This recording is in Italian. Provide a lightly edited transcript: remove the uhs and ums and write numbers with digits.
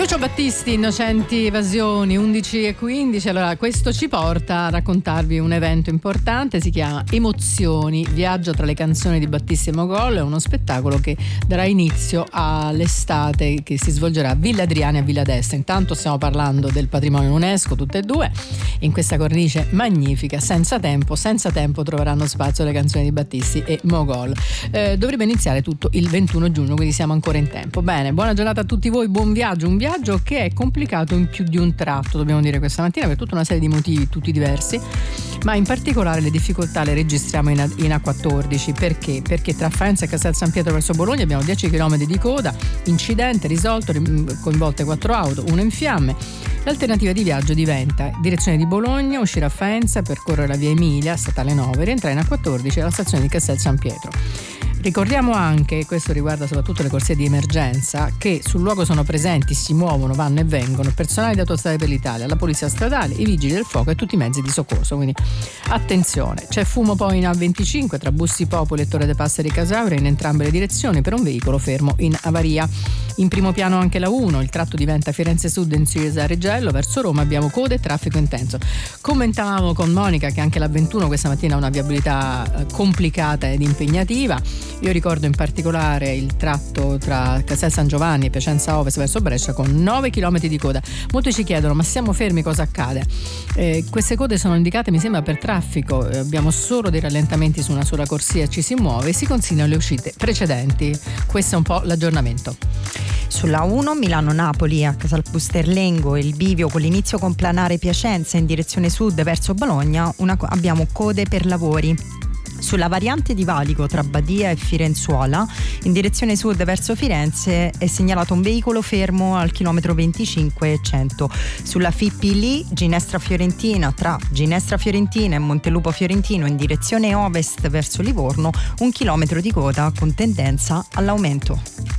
Lucio Battisti, Innocenti Evasioni, 11:15. Allora, questo ci porta a raccontarvi un evento importante, si chiama Emozioni, viaggio tra le canzoni di Battisti e Mogol. È uno spettacolo che darà inizio all'estate, che si svolgerà a Villa Adriani e a Villa d'Este. Intanto stiamo parlando del patrimonio UNESCO, tutte e due, in questa cornice magnifica. Senza tempo troveranno spazio le canzoni di Battisti e Mogol. Dovrebbe iniziare tutto il 21 giugno, quindi siamo ancora in tempo. Bene, buona giornata a tutti voi, buon viaggio. Un viaggio che è complicato in più di un tratto, dobbiamo dire, questa mattina, per tutta una serie di motivi tutti diversi, ma in particolare le difficoltà le registriamo in A14. Perché tra Faenza e Castel San Pietro verso Bologna abbiamo 10 km di coda, incidente risolto, coinvolte 4 auto, una in fiamme. L'alternativa di viaggio diventa direzione di Bologna, uscire a Faenza, percorrere la via Emilia, statale 9, rientrare in A14 alla stazione di Castel San Pietro. Ricordiamo anche, questo riguarda soprattutto le corsie di emergenza, che sul luogo sono presenti, si muovono, vanno e vengono il personale di Autostrade per l'Italia, la polizia stradale, i vigili del fuoco e tutti i mezzi di soccorso, quindi attenzione. C'è fumo poi in A25 tra Bussi Popoli e Torre de Passeri Casauria in entrambe le direzioni per un veicolo fermo in avaria. In primo piano anche la 1, il tratto diventa Firenze Sud in Cesare-Gello, verso Roma abbiamo code e traffico intenso. Commentavamo con Monica che anche la 21 questa mattina ha una viabilità complicata ed impegnativa. Io ricordo in particolare il tratto tra Castel San Giovanni e Piacenza Ovest verso Brescia con 9 km di coda. Molti ci chiedono: ma siamo fermi, cosa accade? Queste code sono indicate, mi sembra, per traffico. Abbiamo solo dei rallentamenti su una sola corsia, ci si muove e si consigliano le uscite precedenti. Questo è un po' l'aggiornamento. Sulla 1 Milano-Napoli a Casal Pusterlengo il bivio con l'inizio complanare Piacenza in direzione sud verso Bologna abbiamo code per lavori. Sulla variante di valico tra Badia e Firenzuola in direzione sud verso Firenze è segnalato un veicolo fermo al chilometro 25 e 100. Sulla Fippi Lì Ginestra Fiorentina tra Ginestra Fiorentina e Montelupo Fiorentino in direzione ovest verso Livorno, 1 chilometro di coda con tendenza all'aumento.